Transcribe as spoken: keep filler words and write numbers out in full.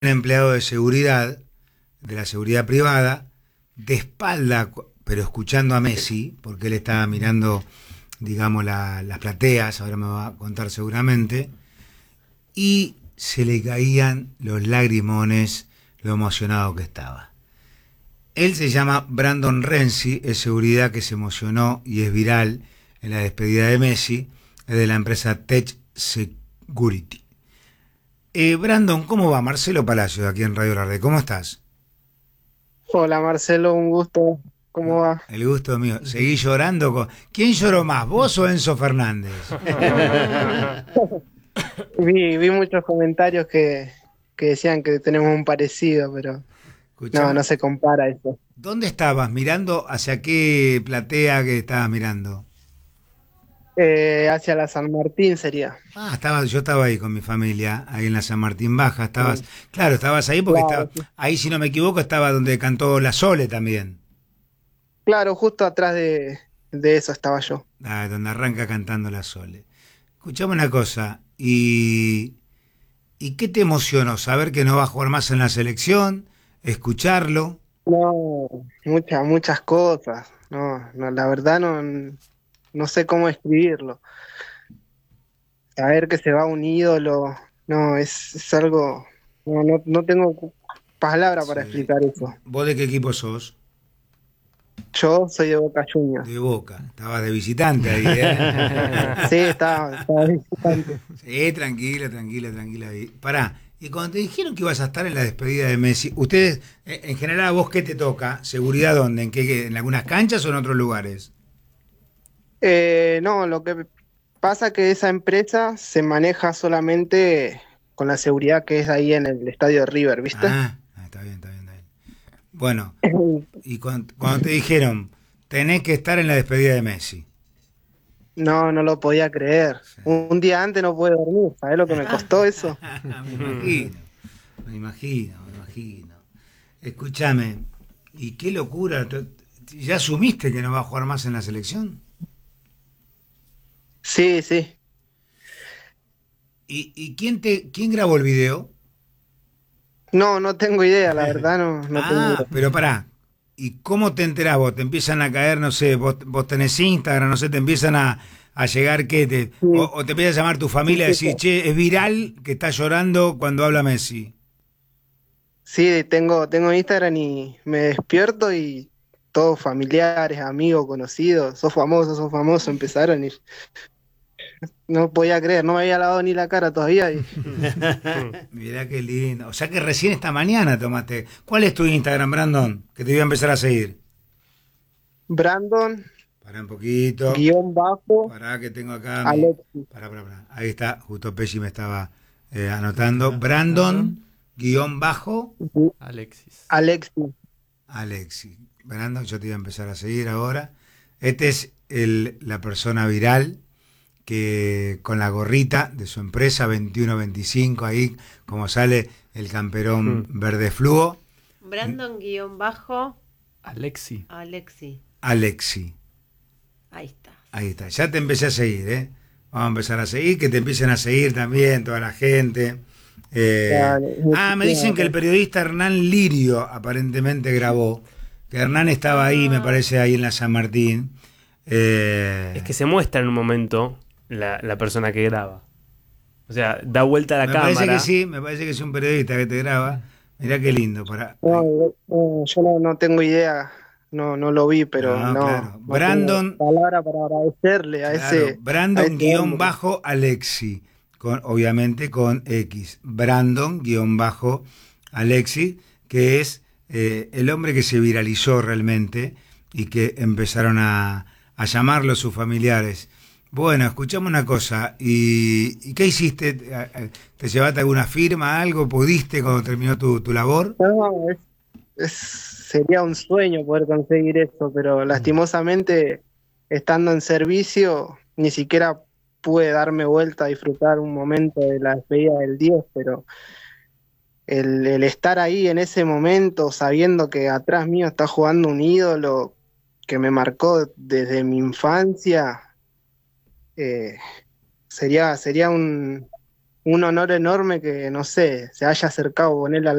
un empleado de seguridad, de la seguridad privada, de espalda, pero escuchando a Messi, porque él estaba mirando, digamos, la- las plateas, ahora me va a contar seguramente, y se le caían los lagrimones, lo emocionado que estaba. Él se llama Brandon Renzi, es seguridad que se emocionó y es viral en la despedida de Messi, es de la empresa Tech Security. Eh, Brandon, ¿cómo va? Marcelo Palacio, aquí en Radio Larde. ¿Cómo estás? Hola Marcelo, un gusto. ¿Cómo va? El gusto mío. ¿Seguí llorando? Con... ¿Quién lloró más, vos o Enzo Fernández? Vi, vi muchos comentarios que, que decían que tenemos un parecido, pero no, Escuchame, no se compara eso. ¿dónde estabas? ¿Mirando hacia qué platea que estabas mirando? Eh, hacia la San Martín sería. Ah, estaba, yo estaba ahí con mi familia, ahí en la San Martín Baja. Estabas, Sí, claro, estabas ahí porque claro, estaba, sí. ahí, si no me equivoco, estaba donde cantó La Sole también. Claro, justo atrás de, de eso estaba yo. Ah, donde arranca cantando La Sole. Escuchame una cosa, ¿y, ¿y qué te emocionó? ¿Saber que no va a jugar más en la selección? ¿Escucharlo? No, muchas, muchas cosas. No, no, la verdad no, no sé cómo escribirlo. Saber que se va un ídolo, no, es, es algo, no, no, no tengo palabra para Sí. explicar eso. ¿Vos de qué equipo sos? Yo soy de Boca Juniors. De Boca. Estabas de visitante ahí, Sí, ¿eh? estaba, estaba visitante. Sí, tranquila, tranquila, tranquila. Ahí. Pará, y cuando te dijeron que ibas a estar en la despedida de Messi, ustedes, eh, en general, ¿a vos qué te toca? ¿Seguridad dónde? ¿En qué, en algunas canchas o en otros lugares? Eh, no, lo que pasa es que esa empresa se maneja solamente con la seguridad que es ahí en el estadio de River, ¿viste? Ah, ah, está bien, está bien, está bien. Bueno, y cuando, cuando te dijeron, tenés que estar en la despedida de Messi. No, no lo podía creer. Sí. Un, un día antes no pude dormir, ¿sabés lo que me costó eso? Me imagino, me imagino, me imagino. Escúchame, y qué locura, ¿te- ¿ya asumiste que no va a jugar más en la selección? Sí, sí. ¿Y, y quién te, quién grabó el video? No, no tengo idea, la verdad no, no tengo Ah, idea. pero pará, ¿y cómo te enterás vos? ¿Te empiezan a caer, no sé, vos, vos tenés Instagram, no sé, te empiezan a, a llegar qué? Te, o, Sí, o te empieza a llamar tu sí, familia y sí, decir, che, es viral que está llorando cuando habla Messi? sí, tengo, tengo Instagram y me despierto y todos familiares, amigos, conocidos, sos famoso, sos famoso, empezaron y no podía creer, no me había lavado ni la cara todavía. Y Mirá qué lindo. O sea que recién esta mañana tomaste. ¿Cuál es tu Instagram, Brandon? Que te voy a empezar a seguir. Brandon, Pará un poquito. guión bajo, Pará que tengo acá mi... Alexis. Pará, pará, pará. Ahí está, justo Pesci me estaba eh, anotando. Brandon, guión bajo, Gu- Alexis. Alexis. Alexi. Brandon, yo te voy a empezar a seguir ahora. Este es el, la persona viral que con la gorrita de su empresa veintiuno veinticinco, ahí como sale el camperón Hmm. verde fluo. Brandon-bajo Alexi. Alexi. Alexi. Ahí está. Ahí está. Ya te empecé a seguir, ¿eh? Vamos a empezar a seguir, que te empiecen a seguir también toda la gente. Eh, Dale, ah, me dicen muchísimas que el gracias. periodista Hernán Lirio aparentemente grabó. Que Hernán estaba ahí, me Ah, parece, ahí en la San Martín. Eh, Es que se muestra en un momento la, la persona que graba. O sea, da vuelta a la me parece que cámara. sí, me parece que es un periodista que te graba. Mirá qué lindo. Para, No, ahí. yo no, yo no, no tengo idea, no, no lo vi, pero No, no, claro. no tengo Brandon, palabra para agradecerle a claro, ese, a Brandon ese guión hombre. bajo Alexi, con, obviamente con X. Brandon guión bajo Alexi, que es eh, el hombre que se viralizó realmente y que empezaron a, a llamarlo sus familiares. Bueno, escuchame una cosa, ¿y, y qué hiciste? ¿Te llevaste alguna firma, algo? ¿Pudiste cuando terminó tu, tu labor? No, es, es- sería un sueño poder conseguir eso, pero lastimosamente, estando en servicio, ni siquiera pude darme vuelta a disfrutar un momento de la despedida del diez, pero el, el estar ahí en ese momento, sabiendo que atrás mío está jugando un ídolo que me marcó desde mi infancia, eh, sería, sería un, un honor enorme que, no sé, se haya acercado con él al